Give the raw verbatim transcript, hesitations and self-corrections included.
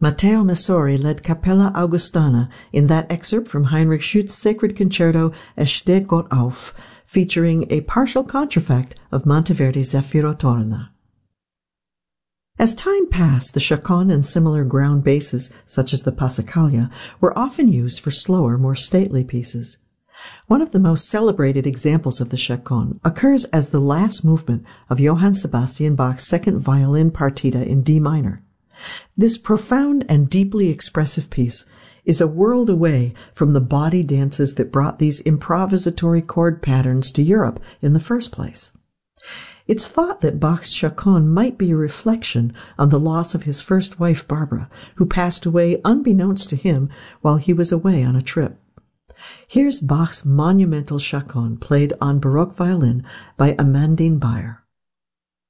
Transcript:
Matteo Messori led Capella Augustana in that excerpt from Heinrich Schütz's sacred concerto Es steht Gott auf, featuring a partial contrafact of Monteverdi's Zeffiro Torna. As time passed, the chaconne and similar ground basses, such as the Passacaglia, were often used for slower, more stately pieces. One of the most celebrated examples of the chaconne occurs as the last movement of Johann Sebastian Bach's second violin partita in D minor. This profound and deeply expressive piece is a world away from the body dances that brought these improvisatory chord patterns to Europe in the first place. It's thought that Bach's chaconne might be a reflection on the loss of his first wife, Barbara, who passed away unbeknownst to him while he was away on a trip. Here's Bach's monumental chaconne played on Baroque violin by Amandine Bayer.